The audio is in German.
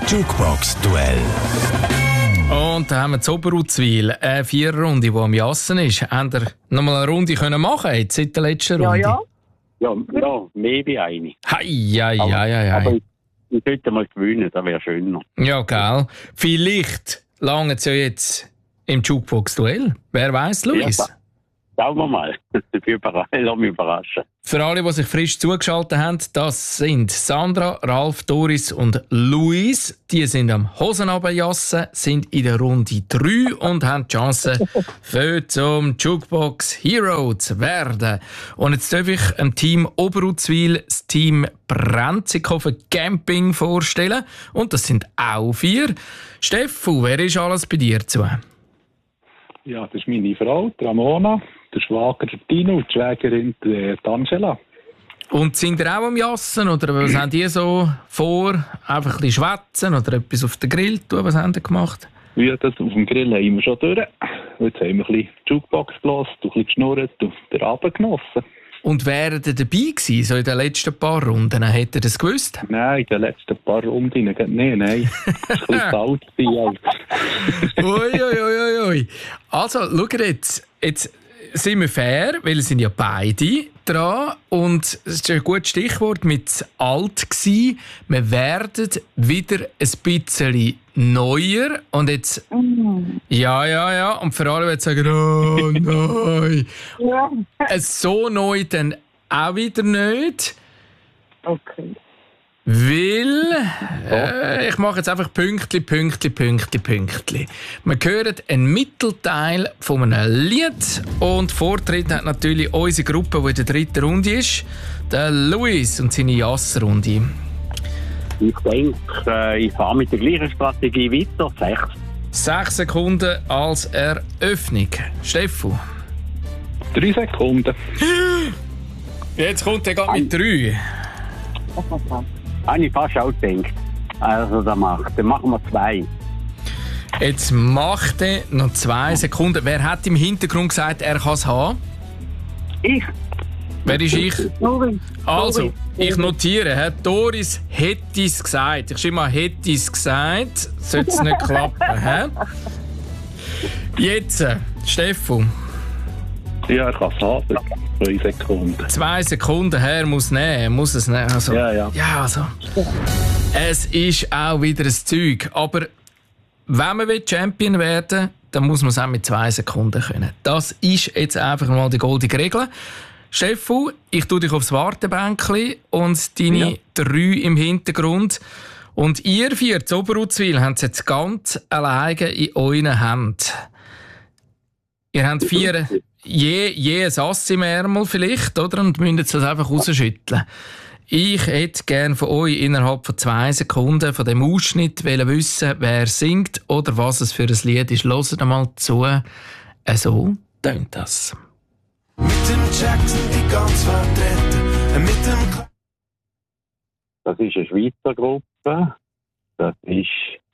Jukebox-Duell. Und da haben wir Zoberuzwil, eine Viererrunde, die am Jassen ist. Habt ihr noch mal eine Runde können machen jetzt seit der letzten Runde? Ja. Ja, mehr wie eine. Aber ich sollte mal gewinnen, das wäre schöner. ja, gell. Vielleicht lange es ja jetzt im Jukebox-Duell. Wer weiß, Luis? Ja, schauen wir mal. Lass mich überraschen. Für alle, die sich frisch zugeschaltet haben, das sind Sandra, Ralf, Doris und Luis. Die sind am Hosenabendjassen, sind in der Runde 3 und haben die Chance, für zum Jukebox Hero zu werden. Und jetzt darf ich dem Team Oberuzwil das Team Brenzikofen Camping vorstellen. Und das sind auch 4. Steffu, wer ist alles bei dir zu? Ja, das ist meine Frau, die Ramona, der Schwager der Tino und die Schwägerin die Angela. Und sind ihr auch am Jassen oder was haben die so vor? Einfach ein bisschen schwätzen oder etwas auf den Grill tun? Was haben die gemacht? Ja, das auf dem Grill haben wir schon durch. Jetzt haben wir ein bisschen Jukebox gelassen, ein bisschen geschnurrt und den Abend genossen. Und wären ihr dabei gewesen, so in den letzten paar Runden? Hättet ihr das gewusst? Nein, in den letzten paar Runden nicht. Nein. Das war ein bisschen kalt. Ui. Also, schaut jetzt sind wir fair, weil es sind ja beide dran. Und es ist ein gutes Stichwort mit alt gsi. Wir werden wieder ein bisschen neuer. Und jetzt... Ja. Und für alle, die sagen, oh nein. Ja. So neu dann auch wieder nicht. Okay. Weil, ich mache jetzt einfach Pünktli. Wir hören einen Mittelteil von einem Lied und Vortritt hat natürlich unsere Gruppe, die in der 3. Runde ist, der Luis und seine Jassrunde. Ich denke, ich fahre mit der gleichen Strategie weiter. 6 Sekunden als Eröffnung. Steffu. 3 Sekunden. Jetzt kommt er gerade mit 3. Habe ich fast auch gedacht. Also, dann machen wir 2. Jetzt macht er noch 2 Sekunden. Wer hat im Hintergrund gesagt, er kann es haben? Ich. Wer ist ich? Doris. Also, ich notiere, Herr Doris hätte es gesagt. Ich schreibe mal, hätte es gesagt. Sollte es nicht klappen. Hä? Jetzt, Steffu. Ja, ich kann es haben. 3 Sekunden. 2 Sekunden her muss es nehmen. Also, Ja. Ja, also. Es ist auch wieder ein Zeug. Aber wenn man Champion werden will, dann muss man es auch mit 2 Sekunden können. Das ist jetzt einfach mal die goldene Regel. Steffu, ich tue dich aufs Wartebänkchen und deine 3 im Hintergrund. Und ihr 4 zu Oberuzwil habt es jetzt ganz alleine in euren Händen. Ihr habt 4 je ein Ass im Ärmel vielleicht, oder? Und müsst das einfach rausschütteln. Ich hätte gerne von euch innerhalb von 2 Sekunden von dem Ausschnitt wissen, wer singt oder was es für ein Lied ist. Hört mal zu. So tönt das. Mit dem Jackson die ganz vertreten. Mit dem Das ist eine Schweizer Gruppe. Das ist